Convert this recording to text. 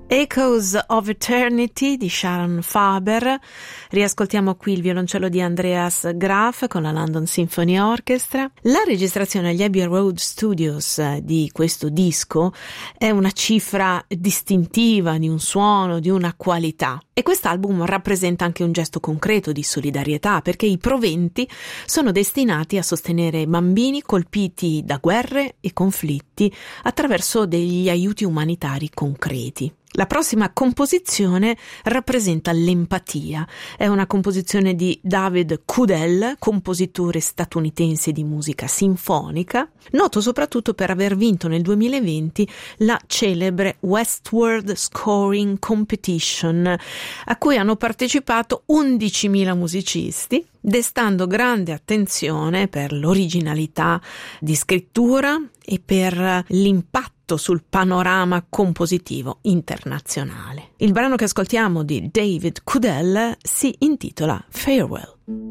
Echoes of Eternity di Sharon Faber. Riascoltiamo qui il violoncello di Andreas Graf con la London Symphony Orchestra. La registrazione agli Abbey Road Studios di questo disco è una cifra distintiva di un suono, di una qualità. E quest'album rappresenta anche un gesto concreto di solidarietà, perché i proventi sono destinati a sostenere bambini colpiti da guerre e conflitti attraverso degli aiuti umanitari concreti. La prossima composizione rappresenta l'empatia. È una composizione di David Kudel, compositore statunitense di musica sinfonica, noto soprattutto per aver vinto nel 2020 la celebre Westward Scoring Competition, a cui hanno partecipato 11.000 musicisti, destando grande attenzione per l'originalità di scrittura e per l'impatto sul panorama compositivo internazionale. Il brano che ascoltiamo di David Kudel si intitola Farewell.